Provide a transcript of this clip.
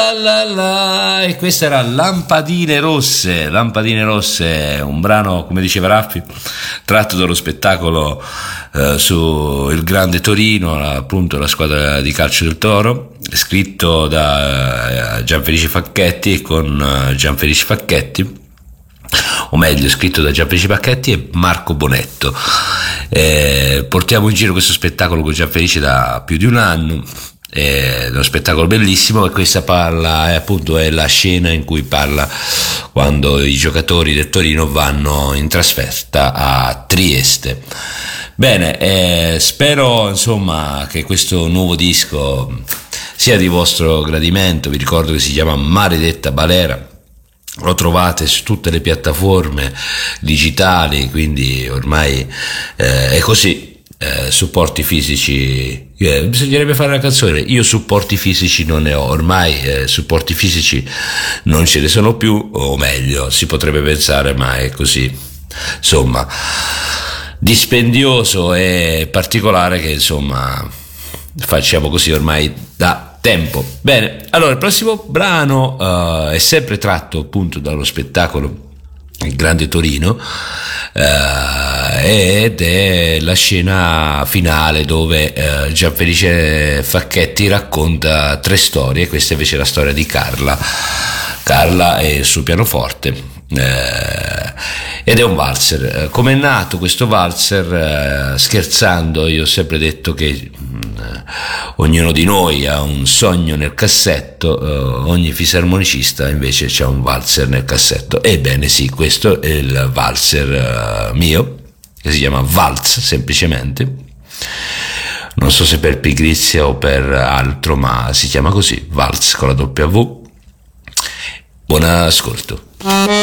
E questa era Lampadine Rosse, un brano, come diceva Raffi, tratto dallo spettacolo su Il Grande Torino, appunto la squadra di calcio del Toro, scritto da Gianfelice Facchetti con Gianfelice Facchetti, o meglio scritto da Gianfelice Facchetti e Marco Bonetto. Portiamo in giro questo spettacolo con Gianfelice da più di un anno. È uno spettacolo bellissimo, e questa è la scena in cui parla quando i giocatori del Torino vanno in trasferta a Trieste. Bene, spero insomma che questo nuovo disco sia di vostro gradimento. Vi ricordo che si chiama Maledetta Balera, lo trovate su tutte le piattaforme digitali, quindi ormai è così. Supporti fisici, bisognerebbe fare una canzone. Io supporti fisici non ne ho ormai, supporti fisici non ce ne sono più, o meglio si potrebbe pensare, ma è così, insomma, dispendioso e particolare, che insomma facciamo così ormai da tempo. Bene, allora il prossimo brano è sempre tratto appunto dallo spettacolo Il Grande Torino, ed è la scena finale dove Gianfelice Facchetti racconta 3 storie. Questa invece è la storia di Carla e il suo pianoforte, ed è un valzer. Come è nato questo valzer? Scherzando, io ho sempre detto che ognuno di noi ha un sogno nel cassetto, ogni fisarmonicista invece c'ha un valzer nel cassetto. Ebbene sì, questo è il valzer mio, che si chiama Waltz semplicemente, non so se per pigrizia o per altro, ma si chiama così, Waltz con la W. Buon ascolto.